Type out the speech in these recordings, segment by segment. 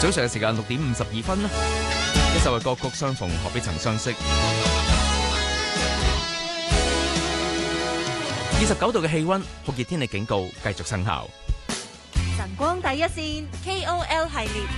早上嘅時間6:52啦，一首嘅歌曲相逢何必曾相識。29度嘅氣溫，酷熱天氣警告繼續生效。 晨光第一線 KOL 系列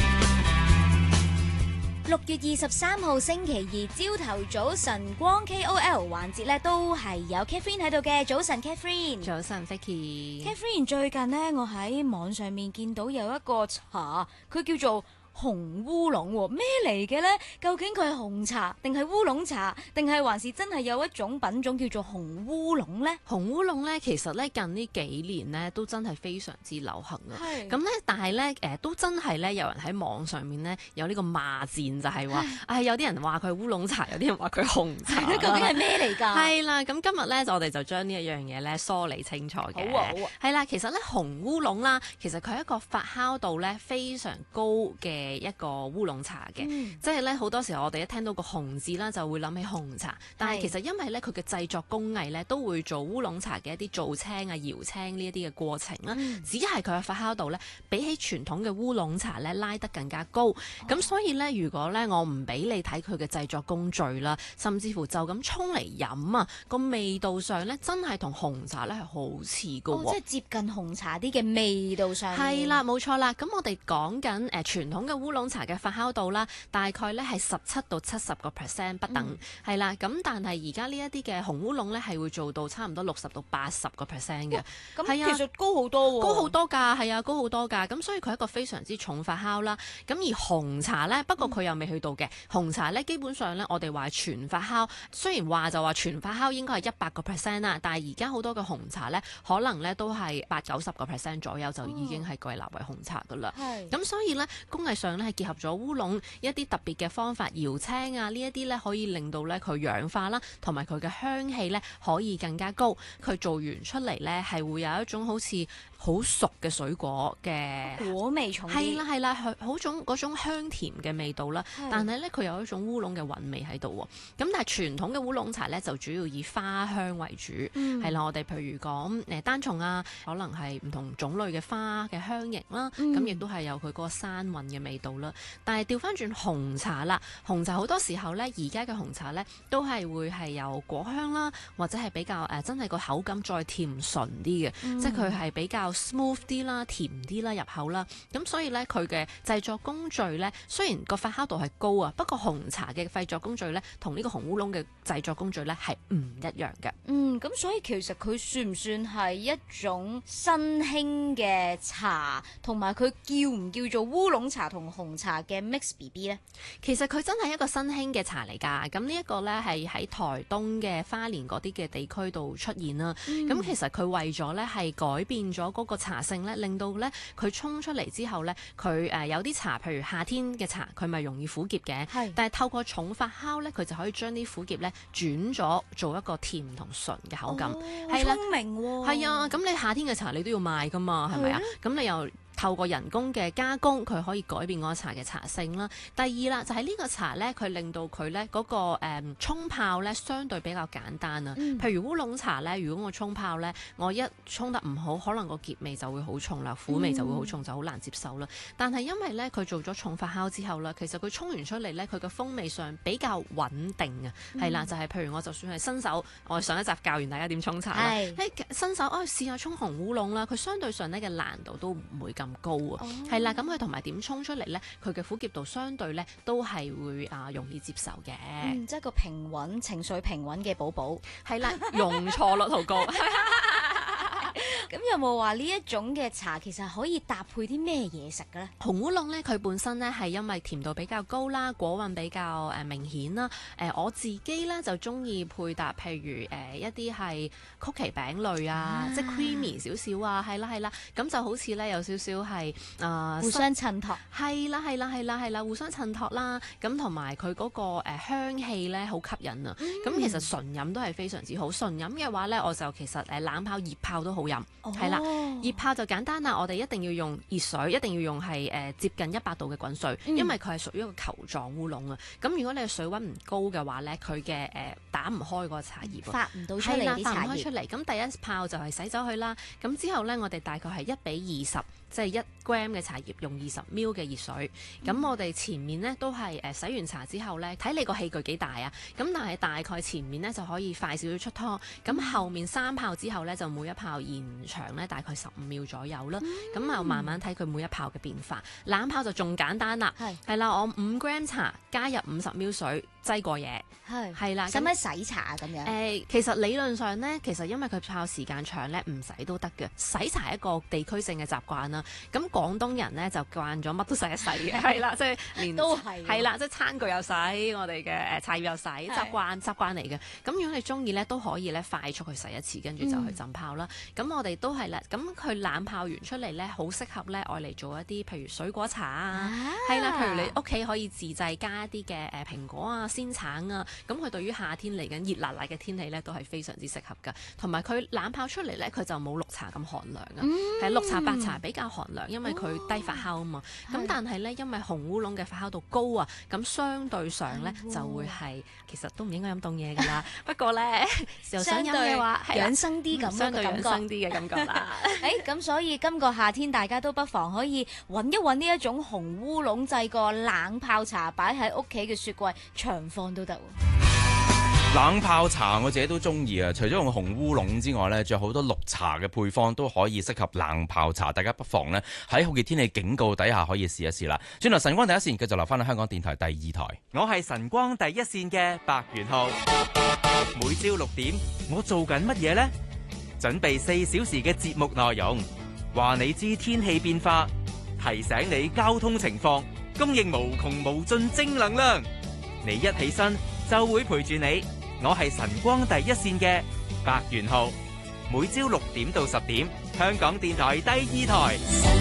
6月23號星期二朝頭早晨光 KOL 環節咧，都係有 Catherine 喺度嘅。早晨 Catherine。 早晨 Vicky。 Catherine， 最近呢，我喺網上面見到有一個茶，佢叫做紅烏龍喎，咩嚟嘅呢？究竟佢係紅茶定係烏龍茶，定係還是真係有一種品種叫做紅烏龍呢？ 紅烏龍咧，其實咧近呢幾年咧都真係非常之流行啊。咁咧，但係咧都真係咧有人喺網上面咧有呢個罵戰，就係話有啲人話佢係烏龍茶，有啲人話佢紅茶。 究竟係咩嚟㗎？ 係啦，咁今日咧我哋就將呢一樣嘢咧梳理清楚嘅。好啊。係啦，其實咧紅烏龍啦，其實佢係一個發酵度咧非常高嘅一個烏龍茶嘅，即係咧好多時候我哋一聽到個紅字啦，就會諗起紅茶。但係其實因為咧佢嘅製作工藝咧都會做烏龍茶嘅一啲造青啊、搖青呢一啲嘅過程啦，只係佢嘅發酵度咧比起傳統嘅烏龍茶咧拉得更加高。咁所以咧，如果咧我唔俾你睇佢嘅製作工序啦，甚至乎就咁沖嚟飲啊，個味道上咧真係同紅茶咧係好似㗎喎。 即係接近紅茶啲嘅味道上。 係啦，冇錯啦。咁我哋講緊傳統嘅烏龍茶嘅發酵度啦，大概咧係17到70% 不等，係啦。咁但係而家呢一啲嘅紅烏龍咧係會做到差唔多60到80% 嘅。 咁其實高好多喎。 高好多㗎，係啊，高好多㗎。咁所以佢係一個非常之重發酵啦。咁而紅茶咧，不過佢又未去到嘅。紅茶咧基本上咧，我哋話全發酵，雖然話就話全發酵應該係100% 啦，但係而家好多嘅紅茶咧，可能咧都係80-90% 左右就已經係歸納為紅茶㗎啦。咁所以咧工藝上咧係結合咗烏龍一啲特別嘅方法，搖青啊呢一啲咧可以令到咧佢氧化啦，同埋佢嘅香氣咧可以更加高。佢做完出嚟咧係會有一種好似好熟嘅水果嘅果味重啲。 係啦，好嗰種香甜嘅味道啦。但係咧佢有一種烏龍嘅韻味喺度喎。咁但係傳統嘅烏龍茶咧就主要以花香為主。係啦，我哋譬如講單叢啊，可能係唔同種類嘅花嘅香型啦。咁亦都係有佢嗰個山韻嘅味道啦。但係調翻轉紅茶啦，紅茶好多時候咧，而家嘅紅茶咧都係會係有果香啦，或者係比較真係個口感再甜純啲嘅，即係佢係比較 smooth 啲啦、甜啲啦入口啦。咁所以咧佢嘅製作工序咧，雖然個發酵度係高啊，不過紅茶嘅製作工序咧同呢個紅烏龍嘅製作工序咧係唔一樣嘅。 咁所以其實佢算唔算係一種新興嘅茶，同埋佢叫唔叫做烏龍茶同紅茶嘅 mix BB 呢？ 其實佢真係一個新興嘅茶嚟㗎。咁呢一個咧係喺台東嘅花蓮嗰啲嘅地區度出現啦。咁其實佢為咗咧係改變咗嗰個茶性咧，令到咧佢沖出嚟之後咧，佢有啲茶，譬如夏天嘅茶，佢咪容易苦澀嘅。但係透過重發酵咧，佢就可以將啲苦澀咧轉咗做一個甜同純嘅口感。係啦， 聰明喎。 係啊，咁你夏天嘅茶你都要賣㗎嘛，係咪啊？咁你又透過人工嘅加工，佢可以改變嗰個茶嘅茶性啦。第二啦，就係呢個茶咧，佢令到佢咧嗰個沖泡咧相對比較簡單啊。譬如烏龍茶咧，如果我沖泡咧，我一沖得唔好，可能個澀味就會好重啦，苦味就會好重，就好難接受啦。但係因為咧佢做咗重發酵之後啦，其實佢沖完出嚟咧，佢嘅風味上比較穩定啊。係啦，就係譬如我就算係新手，我上一集教完大家點沖茶啦，新手試下沖紅烏龍啦，佢相對上咧嘅難度都唔會咁高啊。係啦，咁佢同埋點沖出嚟咧，佢嘅苦澀度相對咧都係會容易接受嘅。 即係個平穩情緒平穩嘅寶寶。 係啦，容錯率好高。 咁有冇話呢一種嘅茶其實可以搭配啲咩嘢食嘅咧？ 紅烏龍咧，佢本身咧係因為甜度比較高啦，果韻比較明顯啦。我自己咧就中意配搭，譬如一啲係曲奇餅類啊，即係 creamy 少少啊，係啦，咁就好似咧有少少係互相襯托。 係啦，互相襯托啦。咁同埋佢嗰個香氣咧好吸引啊。咁其實純飲都係非常之好。純飲嘅話咧，我就其實冷泡、熱泡都好飲。係啦，熱泡就簡單啦，我哋一定要用熱水，一定要用係接近100度嘅滾水，因為佢係屬於一個球狀烏龍啊。咁如果你嘅水溫唔高嘅話咧，佢嘅打唔開嗰個茶葉， 發唔到出嚟啲茶葉。 發唔開出嚟。咁第一泡就係洗走佢啦。咁之後咧，我哋大概係1:20 即係1 gram 嘅茶葉用20 ml 嘅熱水。咁我哋前面呢都係洗完茶之後呢，睇你個器具幾大啊。咁但係大概前面呢就可以快少少出湯。咁後面3泡之後呢，就每一泡延長呢大概15秒左右啦。咁啊慢慢睇佢每一泡嘅變化。冷泡就仲簡單啦。係啦，我5 gram 茶加入50 ml 水，擠過嘢。係啦。 使唔使洗茶啊咁樣？ 其實理論上呢，其實因為佢泡時間長呢，唔洗都得嘅。洗茶係一個地區性嘅習慣啦。咁廣東人呢，就慣咗乜都洗一洗嘅，係啦，即係連都係係啦，即係餐具又洗，我哋嘅茶葉又洗，習慣嚟嘅。咁如果你中意呢，都可以呢快速去洗一次，跟住就去浸泡啦。咁我哋都係啦。咁佢冷泡完出嚟呢，好適合呢愛嚟做一啲譬如水果茶啊，係啦，譬如你屋企可以自製加一啲嘅蘋果啊、鮮橙啊。咁佢對於夏天嚟緊熱辣辣嘅天氣呢，都係非常之適合㗎。同埋佢冷泡出嚟呢，佢就冇綠茶咁寒涼啊。係綠茶、白茶比較寒涼，因為佢低發酵啊嘛。咁但係呢，因為紅烏龍嘅發酵度高啊，咁相對上呢，就會係其實都唔應該飲凍嘢㗎啦。不過呢，又想飲嘅話， 養生啲咁相對養生啲嘅感覺啦。 咁所以今個夏天大家都不妨可以揾一揾呢一種紅烏龍製個冷泡茶，擺喺屋企嘅雪櫃長放都得。 冷泡茶我自己都中意啊！除咗用紅烏龍之外呢，仲有好多綠茶嘅配方都可以適合冷泡茶，大家不妨呢喺酷熱天氣警告底下可以試一試啦。轉頭晨光第一線繼續留翻喺香港電台第2台。 我係晨光第一線嘅白元浩，每朝6點我做緊乜嘢呢？準備4小時嘅節目內容，話你知天氣變化，提醒你交通情況，供應無窮無盡正能量。你一起身就會陪住你。我係晨光第一線嘅白元浩，每朝6點到10點，香港電台第2台。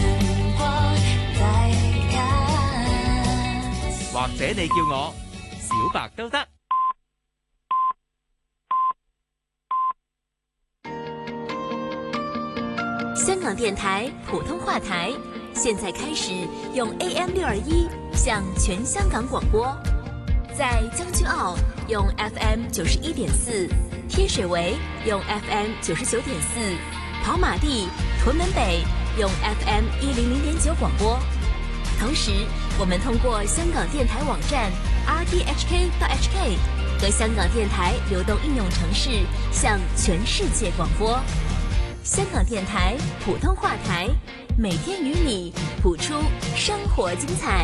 或者你叫我小白都得。 香港電台普通話台，現在開始用 AM621 向全香港廣播。在將軍澳用 FM 91.4，天水圍用 FM 99.4，跑馬地、屯門北用 FM 100.9廣播。同時，我們通過香港電台網站 RTHK.HK 和香港電台流動應用程式向全世界廣播。香港電台普通話台，每天與你譜出生活精彩。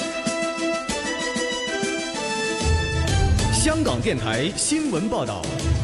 香港電台新聞報道。